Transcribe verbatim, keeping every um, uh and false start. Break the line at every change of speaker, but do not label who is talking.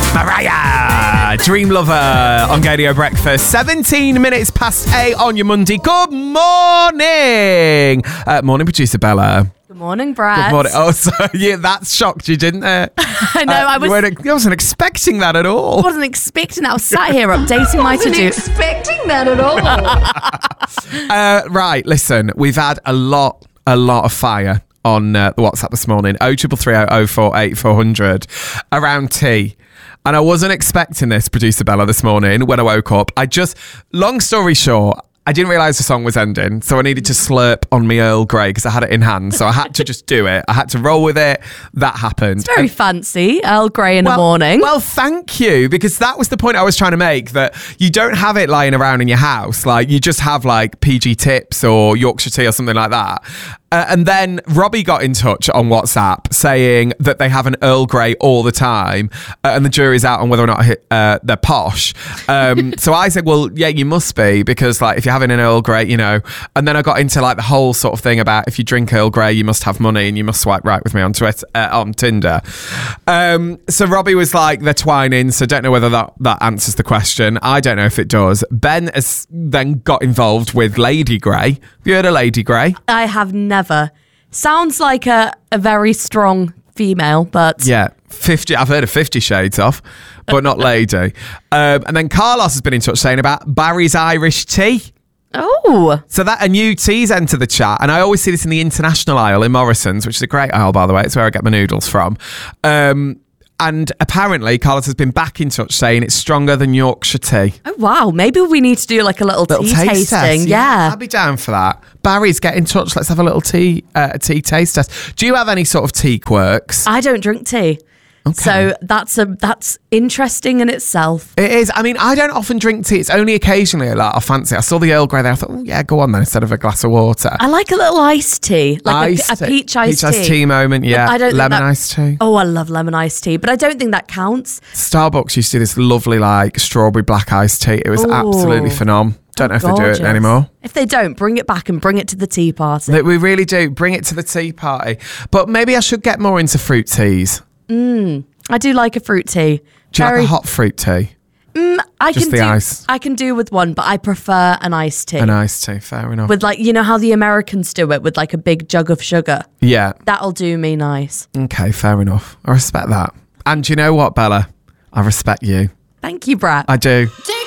Mariah, Dream Lover on Radio Breakfast. seventeen minutes past eight on your Monday. Good morning. Uh, morning, producer Bella.
Good morning, Brad.
Good morning. Oh, so yeah, that shocked you, didn't it?
I know.
Uh,
I was.
you weren't- I wasn't expecting that at all.
I wasn't expecting that. I was sat here updating my to-do.
expecting that at all.
Uh, right, listen, we've had a lot, a lot of fire on uh, the WhatsApp this morning. oh triple three oh oh four eight four hundred around tea. And I wasn't expecting this, producer Bella, this morning when I woke up. I just, long story short, I didn't realise the song was ending, so I needed to slurp on my Earl Grey because I had it in hand. So I had to just do it. I had to roll with it. That happened.
It's very
And-
fancy, Earl Grey in
well,
the morning.
Well, thank you, because that was the point I was trying to make, that you don't have it lying around in your house. Like, you just have like P G Tips or Yorkshire tea or something like that. Uh, and then Robbie got in touch on WhatsApp saying that they have an Earl Grey all the time, uh, and the jury's out on whether or not uh, they're posh. Um, so I said, well, yeah, you must be, because like if you're having an Earl Grey, you know. And then I got into like the whole sort of thing about if you drink Earl Grey, you must have money and you must swipe right with me on Twitter, uh, on Tinder. Um, so Robbie was like, they're twining, so don't know whether that, that answers the question. I don't know if it does. Ben has then got involved with Lady Grey. Have you heard of Lady Grey?
I have never. Sounds like a, a very strong female, but
Yeah, fifty. I've heard of Fifty Shades of, but not Lady. Um, and then Carlos has been in touch saying about Barry's Irish tea.
oh,
So that a new tea's entered the chat, and I always see this in the international aisle in Morrison's, which is a great aisle, by the way. It's where I get my noodles from. Um, and apparently, Carlos has been back in touch saying it's stronger than Yorkshire tea.
oh wow. Maybe we need to do like a little,
Little
tea
taste
tasting.
test.
Yeah.
I'd be down for that. Barry's, get in touch. Let's have a little tea, uh, tea taste test. Do you have any sort of tea quirks?
I don't drink tea.
Okay.
So that's a that's interesting in itself.
It is. I mean, I don't often drink tea. It's only occasionally like I fancy. I saw the Earl Grey there. I thought, oh yeah, go on then, instead of a glass of water.
I like a little iced tea, like a, a
tea.
peach iced
peach
tea.
iced tea moment. Yeah,
I don't think
lemon
that-
iced tea.
Oh, I love lemon iced tea, but I don't think that counts.
Starbucks used to do this lovely like strawberry black iced tea. It was
Ooh.
absolutely phenomenal. Don't know if they do
Gorgeous.
it anymore.
If they don't, bring it back and bring it to the tea party.
They- We really do. Bring it to the tea party. But maybe I should get more into fruit teas.
I do like a fruit tea.
Do you
Very,
like a hot fruit tea?
I
just
can
the
do,
ice?
I can do with one, but I prefer an iced tea.
An iced tea, fair enough.
With like, you know how the Americans do it with like a big jug of sugar?
yeah.
That'll do me nice.
Okay, fair enough. I respect that. And do you know what, Bella? I respect you.
Thank you, Brad.
I do.
Do